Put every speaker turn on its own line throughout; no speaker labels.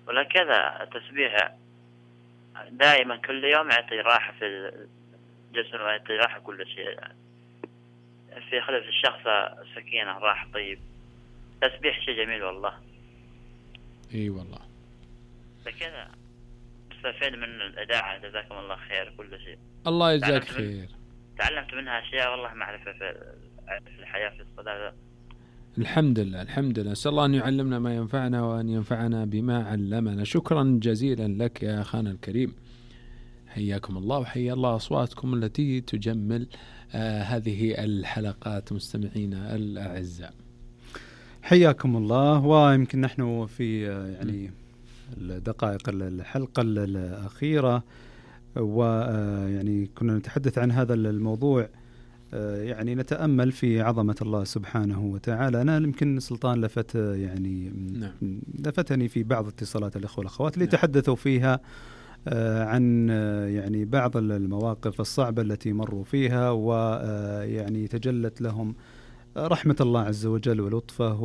ولكذا التسبيح دائما كل يوم يعطي راحة في الجسم ويعطي راحة كل شيء، في خلف الشخص سكينة راحة. طيب تسبيح شيء جميل والله.
والله
فكذا استفيد من الإذاعة، جزاكم الله خير كل شيء.
الله يجزاك خير.
تعلمت منها أشياء والله ما أعرفها في الحياة في الصلاة.
الحمد لله الحمد لله. نسأل الله أن يعلمنا ما ينفعنا وأن ينفعنا بما علمنا. شكرا جزيلا لك يا أخانا الكريم، حياكم الله وحيا الله أصواتكم التي تجمل هذه الحلقات. مستمعينا الأعزاء
حياكم الله. ويمكن نحن في يعني الدقائق الحلقة الأخيرة، ويعني كنا نتحدث عن هذا الموضوع، يعني نتأمل في عظمة الله سبحانه وتعالى. أنا يمكن سلطان لفتني في بعض اتصالات الأخوة والأخوات اللي تحدثوا فيها عن يعني بعض المواقف الصعبة التي مروا فيها، ويعني تجلت لهم رحمة الله عز وجل ولطفه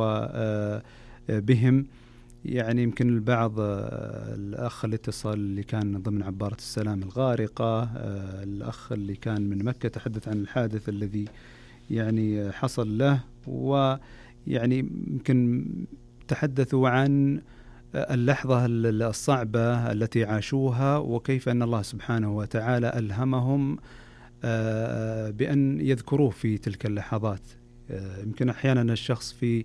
وبهم. يعني يمكن البعض الأخ الاتصال اللي كان ضمن عبارة السلام الغارقة، الأخ اللي كان من مكة تحدث عن الحادث الذي يعني حصل له، ويعني يمكن تحدثوا عن اللحظة الصعبة التي عاشوها، وكيف أن الله سبحانه وتعالى ألهمهم بأن يذكروه في تلك اللحظات. يمكن أحيانا الشخص في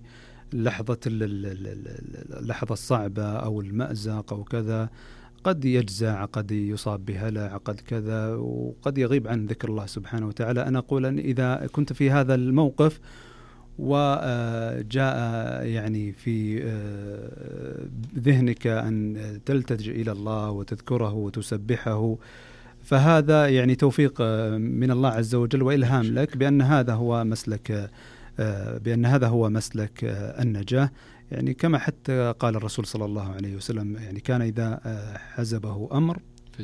اللحظة الصعبة أو المأزق أو كذا قد يجزع، قد يصاب بهلع، قد كذا، وقد يغيب عن ذكر الله سبحانه وتعالى. أنا أقول أن إذا كنت في هذا الموقف وجاء يعني في ذهنك أن تلتجئ إلى الله وتذكره وتسبحه، فهذا يعني توفيق من الله عز وجل وإلهام لك بأن هذا هو مسلك النجاة. يعني كما حتى قال الرسول صلى الله عليه وسلم، يعني كان إذا حزبه أمر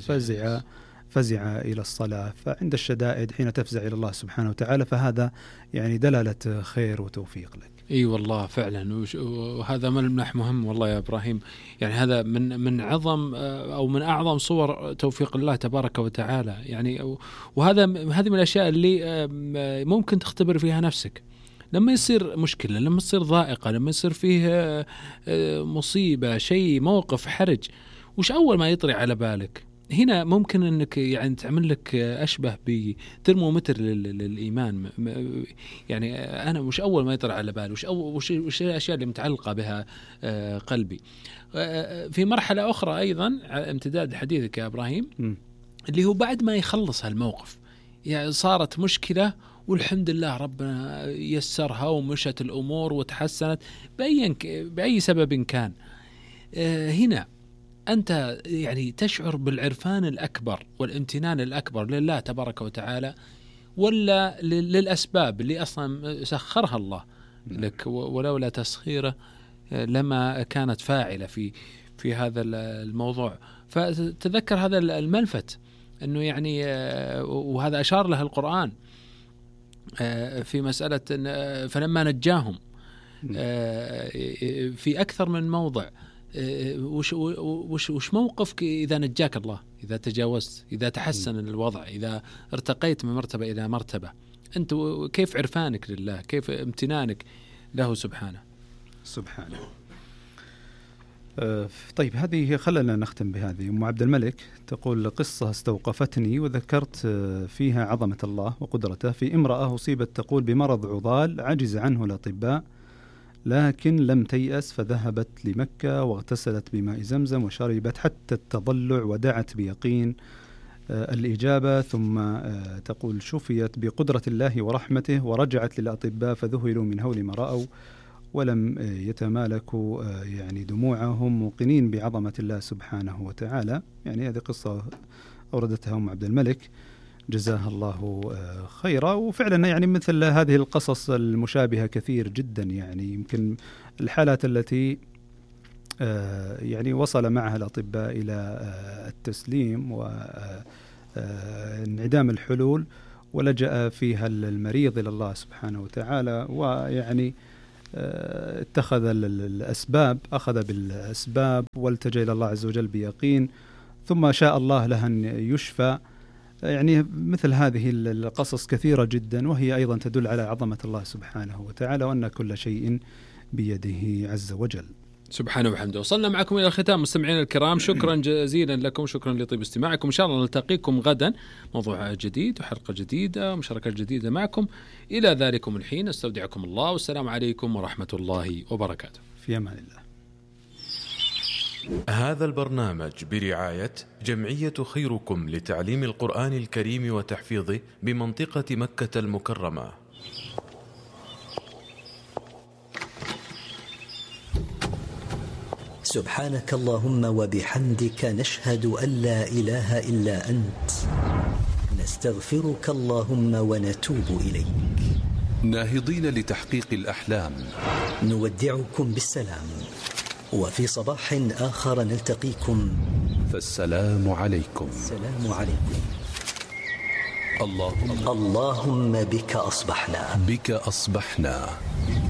فزع إلى الصلاة. فعند الشدائد حين تفزع إلى الله سبحانه وتعالى، فهذا يعني دلالة خير وتوفيق لك.
والله فعلا، وهذا ملمح مهم والله يا إبراهيم. يعني هذا من عظم أو من أعظم صور توفيق الله تبارك وتعالى. يعني هذه من الأشياء اللي ممكن تختبر فيها نفسك. لما يصير مشكلة، لما يصير ضائقة، لما يصير فيه مصيبة، شيء، موقف حرج، وش أول ما يطري على بالك؟ هنا ممكن أنك يعني تعمل لك أشبه بترمومتر للإيمان. يعني أنا مش أول ما يطري على بالي وش الأشياء اللي متعلقة بها قلبي. في مرحلة أخرى أيضا امتداد حديثك يا إبراهيم، اللي هو بعد ما يخلص هالموقف، يعني صارت مشكلة والحمد لله ربنا يسرها ومشت الأمور وتحسنت بأي سبب كان. هنا أنت يعني تشعر بالعرفان الأكبر والامتنان الأكبر لله تبارك وتعالى، ولا للأسباب اللي أصلا سخرها الله لك، ولولا تسخيره لما كانت فاعلة في هذا الموضوع. فتذكر هذا الملفت، أنه يعني وهذا أشار له القرآن في مسألة فلما نجاهم في أكثر من موضع. وش موقفك إذا نجاك الله، إذا تجاوزت، إذا تحسن الوضع، إذا ارتقيت من مرتبة إلى مرتبة؟ أنت كيف عرفانك لله، كيف امتنانك له سبحانه.
طيب هذه خلنا نختم بهذه. أم عبد الملك تقول: قصة استوقفتني وذكرت فيها عظمة الله وقدرته في امرأة أصيبت تقول بمرض عضال عجز عنه الأطباء، لكن لم تيأس فذهبت لمكة واغتسلت بماء زمزم وشربت حتى التضلع ودعت بيقين الإجابة، ثم تقول شفيت بقدرة الله ورحمته ورجعت للأطباء فذهلوا من هول ما رأوا ولم يتمالكوا يعني دموعهم موقنين بعظمة الله سبحانه وتعالى. يعني هذه قصة أوردتها أم عبد الملك جزاها الله خيرا. وفعلا يعني مثل هذه القصص المشابهة كثير جدا. يعني يمكن الحالات التي يعني وصل معها الأطباء إلى التسليم وانعدام الحلول ولجأ فيها المريض إلى الله سبحانه وتعالى، ويعني اتخذ الأسباب، أخذ بالأسباب والتجأ إلى الله عز وجل بيقين، ثم شاء الله له أن يشفى. يعني مثل هذه القصص كثيرة جدا، وهي أيضا تدل على عظمة الله سبحانه وتعالى، وأن كل شيء بيده عز وجل
سبحانه وبحمده. وصلنا معكم إلى الختام مستمعينا الكرام، شكرا جزيلا لكم، شكرا لطيب استماعكم. إن شاء الله نلتقيكم غدا موضوع جديد وحلقة جديدة ومشاركة جديدة معكم. إلى ذلكم الحين استودعكم الله، والسلام عليكم ورحمة الله وبركاته.
في أمان الله.
هذا البرنامج برعاية جمعية خيركم لتعليم القرآن الكريم وتحفيظه بمنطقة مكة المكرمة.
سبحانك اللهم وبحمدك، نشهد أن لا إله إلا أنت، نستغفرك اللهم ونتوب إليك.
ناهضين لتحقيق الأحلام،
نودعكم بالسلام، وفي صباح آخر نلتقيكم،
فالسلام عليكم.
السلام عليكم.
اللهم
بك أصبحنا،
بك أصبحنا.